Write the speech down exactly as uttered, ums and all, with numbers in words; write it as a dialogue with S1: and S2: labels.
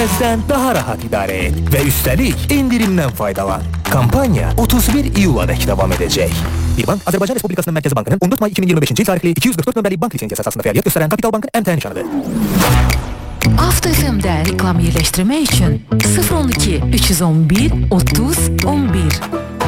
S1: Bizdən daha rahat idarə et və üstəlik indirimdən faydalan. Kampaniya otuz bir iyuladək davam edəcək. İBank Azərbaycan Respublikasının Mərkəzi Bankının on dörd may iki min iyirmi beşinci il tarixli iki yüz qırx dörd nömrəli bank lisensiyası əsasında fəaliyyət göstərən Kapital Bankın M T nişanıdır.
S2: Avto F M-də reklam yerləşdirmək üçün sıfır on iki üç yüz on bir otuz on bir